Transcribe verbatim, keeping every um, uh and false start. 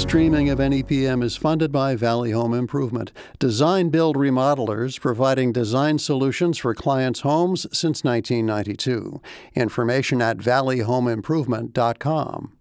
streaming of N E P M is funded by Valley Home Improvement, design build remodelers providing design solutions for clients' homes since nineteen ninety-two. Information at valley home improvement dot com.